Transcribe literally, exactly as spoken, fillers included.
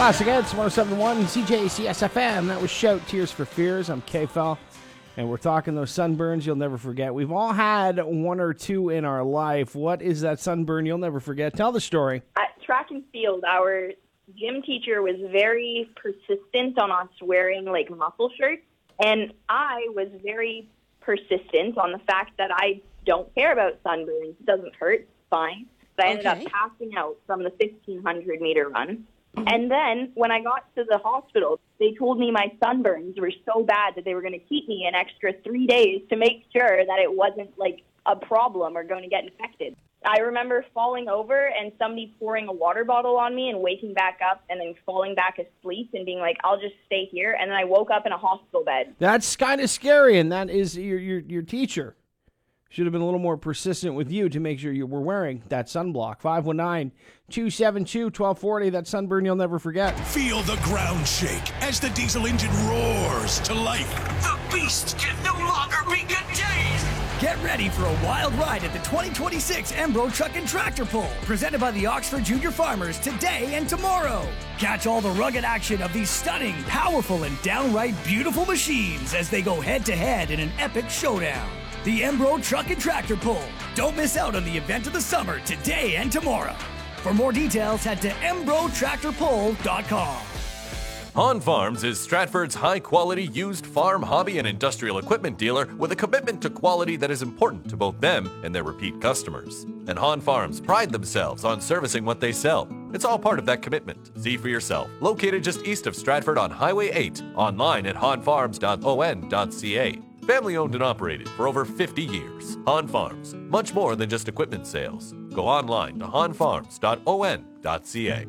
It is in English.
Classic Hits, one oh seven point one, C J C S F M. That was Shout, Tears for Fears. I'm K-Fel, and we're talking those sunburns you'll never forget. We've all had one or two in our life. What is that sunburn you'll never forget? Tell the story. At track and field, our gym teacher was very persistent on us wearing, like, muscle shirts, and I was very persistent on the fact that I don't care about sunburns. It doesn't hurt. It's fine. But I ended Okay. up passing out from the fifteen hundred meter run. And then when I got to the hospital, they told me my sunburns were so bad that they were going to keep me an extra three days to make sure that it wasn't like a problem or going to get infected. I remember falling over and somebody pouring a water bottle on me and waking back up and then falling back asleep and being like, I'll just stay here. And then I woke up in a hospital bed. That's kind of scary, and that is your, your, your teacher. Should have been a little more persistent with you to make sure you were wearing that sunblock. five one nine, two seven two, one two four zero, that sunburn you'll never forget. Feel the ground shake as the diesel engine roars to life. The beast can no longer be contained! Get ready for a wild ride at the twenty twenty-six Embro Truck and Tractor Pull, presented by the Oxford Junior Farmers today and tomorrow. Catch all the rugged action of these stunning, powerful, and downright beautiful machines as they go head-to-head in an epic showdown. The Embro Truck and Tractor Pull. Don't miss out on the event of the summer today and tomorrow. For more details, head to embro tractor pull dot com. Han Farms is Stratford's high-quality used farm, hobby, and industrial equipment dealer with a commitment to quality that is important to both them and their repeat customers. And Han Farms pride themselves on servicing what they sell. It's all part of that commitment. See for yourself. Located just east of Stratford on Highway eight. Online at han farms dot o n dot c a. Family owned and operated for over fifty years. Han Farms, much more than just equipment sales. Go online to han farms dot o n dot c a.